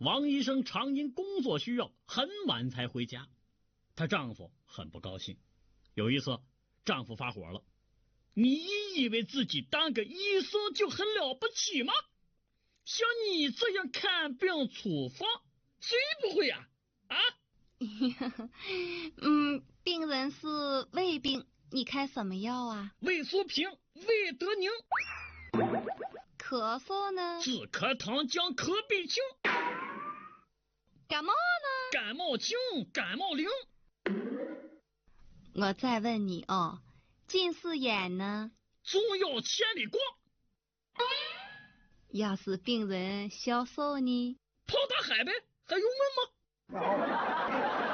王医生常因工作需要很晚才回家，她丈夫很不高兴。有一次，丈夫发火了：“你以为自己当个医生就很了不起吗？像你这样看病处方，谁不会啊？啊？” 病人是胃病，你开什么药啊？ 胃苏平、胃德宁。 咳嗽呢？ 止咳糖浆可必清。 感冒呢？ 感冒清、感冒灵。 我再问你哦，近视眼呢？ 中药千里光。 要是病人消瘦呢？ 泡大海呗，还用问吗？